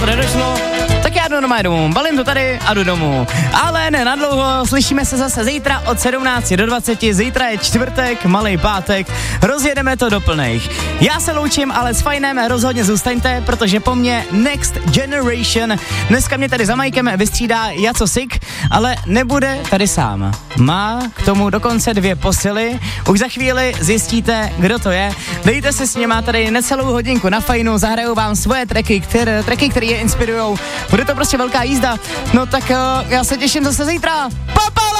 to nedošlo, tak já jdu normálně domů, balím to tady a jdu domů. Ale ne nadlouho, slyšíme se zase zítra od 17 do 20, zítra je čtvrtek, malej pátek, rozjedeme to do plných. Já se loučím, ale s Fajnem rozhodně zůstaňte, protože po mně Next Generation. Dneska mě tady za majkem vystřídá Jaco Sik, ale nebude tady sám. Má k tomu dokonce 2 posily, už za chvíli zjistíte, kdo to je. Dejte se s něma tady necelou hodinku na Fajnu, zahrajou vám svoje tracky, které je inspirujou. Bude to prostě velká jízda. No tak já se těším zase zítra. Pa, pa!